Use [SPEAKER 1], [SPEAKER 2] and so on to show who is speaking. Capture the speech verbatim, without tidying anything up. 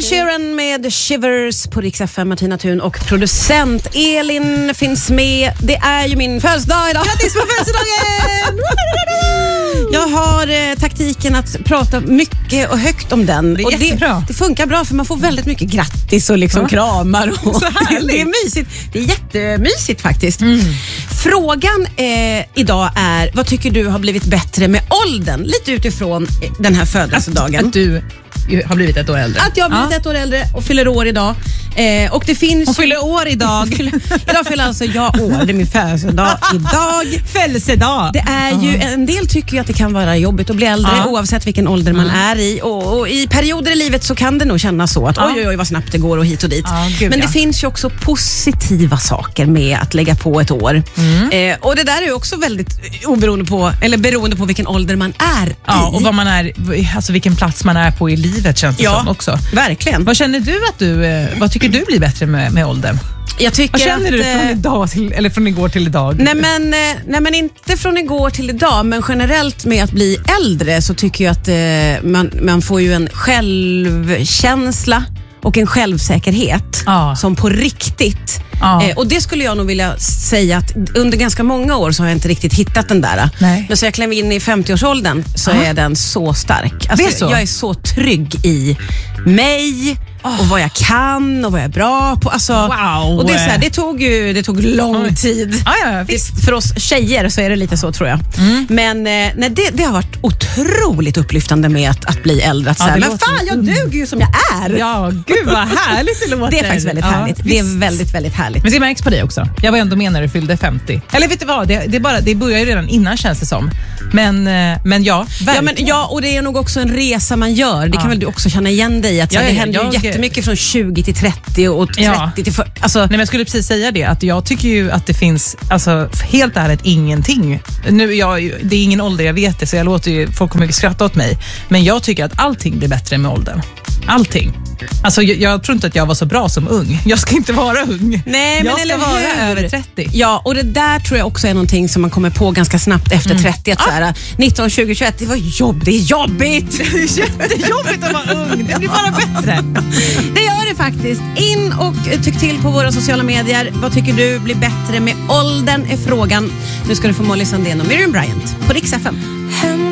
[SPEAKER 1] Ed Sheeran med Shivers på Rix F M. Martina Thun och producent Elin finns med. Det är ju min födelsedag idag. Grattis på födelsedagen! Jag har eh, taktiken att prata mycket och högt om den.
[SPEAKER 2] Det är
[SPEAKER 1] och
[SPEAKER 2] jättebra.
[SPEAKER 1] Det, det funkar bra för man får väldigt mycket grattis och liksom
[SPEAKER 2] ja.
[SPEAKER 1] kramar. Och
[SPEAKER 2] Så härligt.
[SPEAKER 1] Det är mysigt. Det är jättemysigt faktiskt.
[SPEAKER 2] Mm.
[SPEAKER 1] Frågan eh, idag är, vad tycker du har blivit bättre med åldern? Lite utifrån den här födelsedagen.
[SPEAKER 2] Att, att du har blivit ett år äldre.
[SPEAKER 1] Att jag har blivit
[SPEAKER 2] ja.
[SPEAKER 1] ett år äldre och fyller år idag. Eh, och det finns...
[SPEAKER 2] Hon fyller år idag.
[SPEAKER 1] Idag fyller alltså jag år. Det är min födelsedag idag.
[SPEAKER 2] Födelsedag.
[SPEAKER 1] Det är ju, uh-huh. en del tycker ju att det kan vara jobbigt att bli äldre uh-huh. oavsett vilken ålder man uh-huh. är i. Och, och i perioder i livet så kan det nog kännas så att uh-huh. oj, oj, oj vad snabbt det går och hit och dit.
[SPEAKER 2] Uh, gud,
[SPEAKER 1] Men det
[SPEAKER 2] ja.
[SPEAKER 1] finns ju också positiva saker med att lägga på ett år. Mm. Eh, och det där är ju också väldigt oberoende på, eller beroende på vilken ålder man är i.
[SPEAKER 2] Ja, och vad man är, alltså vilken plats man är på i livet känns det
[SPEAKER 1] ja,
[SPEAKER 2] som också.
[SPEAKER 1] Verkligen.
[SPEAKER 2] Vad känner du att du, vad tycker du blir bättre med, med åldern?
[SPEAKER 1] Jag tycker
[SPEAKER 2] vad känner
[SPEAKER 1] att,
[SPEAKER 2] du från idag till, eller från igår till idag?
[SPEAKER 1] Nej men, nej men inte från igår till idag, men generellt med att bli äldre så tycker jag att eh, man, man får ju en självkänsla och en självsäkerhet ah. som på riktigt. Ah. Eh, och det skulle jag nog vilja säga att under ganska många år så har jag inte riktigt hittat den där.
[SPEAKER 2] Nej.
[SPEAKER 1] Men så jag klev in i femtioårsåldern så ah. är den så stark. Alltså,
[SPEAKER 2] det är så?
[SPEAKER 1] Jag är så trygg i mig oh. och vad jag kan och vad jag är bra på. Alltså,
[SPEAKER 2] wow.
[SPEAKER 1] Och det, är så här, det, tog ju, det tog lång Oj. tid.
[SPEAKER 2] Ah, ja, visst.
[SPEAKER 1] För oss tjejer så är det lite så tror jag. Mm. Men eh, nej, det, det har varit otroligt upplyftande med att, att bli äldre. Att ja, säga, men låter... fan, jag duger ju som jag är.
[SPEAKER 2] Ja, gud vad härligt det låter.
[SPEAKER 1] Det är faktiskt väldigt
[SPEAKER 2] ja,
[SPEAKER 1] härligt.
[SPEAKER 2] Visst.
[SPEAKER 1] Det är väldigt, väldigt härligt.
[SPEAKER 2] Men det märks på dig också. Jag var ändå med när du fyllde femtio. Eller vet du vad, det, det, bara, det börjar ju redan innan känns det som. Men, men ja,
[SPEAKER 1] ja, men, ja, och det är nog också en resa man gör. Det ja. kan väl du också känna igen dig i. Att, ja, så, det ja, händer jag, ju jättemycket från tjugo till trettio och trettio ja. till fyrtio. Alltså,
[SPEAKER 2] nej, men jag skulle precis säga det. Att jag tycker ju att det finns, alltså, helt ärligt, ingenting. Nu, jag, det är ingen ålder, jag vet det. Så jag låter ju, folk kommer att skratta åt mig. Men jag tycker att allting blir bättre med åldern. Allting. Alltså jag, jag tror inte att jag var så bra som ung. Jag ska inte vara ung.
[SPEAKER 1] Nej,
[SPEAKER 2] jag
[SPEAKER 1] men
[SPEAKER 2] ska
[SPEAKER 1] eller
[SPEAKER 2] vara
[SPEAKER 1] hur?
[SPEAKER 2] över trettio.
[SPEAKER 1] Ja, och det där tror jag också är någonting som man kommer på ganska snabbt efter mm. trettio. Att ah. så här, nitton, tjugo, tjugoett, det var jobb, det är jobbigt.
[SPEAKER 2] Det är jättejobbigt att vara ung. Det blir bara bättre.
[SPEAKER 1] Det gör det faktiskt. In och tyck till på våra sociala medier. Vad tycker du blir bättre med åldern är frågan. Nu ska du få Molly Sandén och Miriam Bryant på Rix F M.